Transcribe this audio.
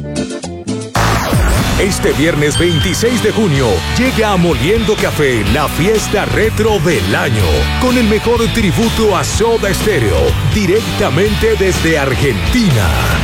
Este viernes 26 de junio llega a Moliendo Café la fiesta retro del año, con el mejor tributo a Soda Stereo, directamente desde Argentina.